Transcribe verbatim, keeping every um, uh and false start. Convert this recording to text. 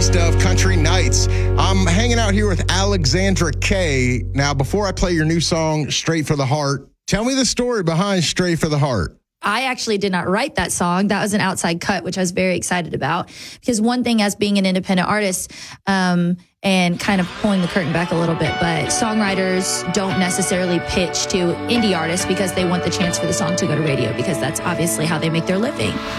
taste of country nights. I'm hanging out here with Alexandra Kay. Now, before I play your new song, Straight for the Heart, tell me the story behind Straight for the Heart. I actually did not write that song. That was an outside cut, which I was very excited about. Because one thing as being an independent artist, um, and kind of pulling the curtain back a little bit, but songwriters don't necessarily pitch to indie artists because they want the chance for the song to go to radio, because that's obviously how they make their living.